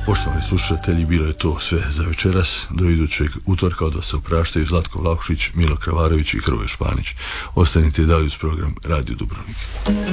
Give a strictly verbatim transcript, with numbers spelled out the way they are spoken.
Poštovani slušatelji, bilo je to sve za večeras. Do idućeg utorka od vas se opraštaju Zlatko Vlahušić, Milo Kravarović i Hrvoje Španić. Ostanite dalje uz program Radio Dubrovnik.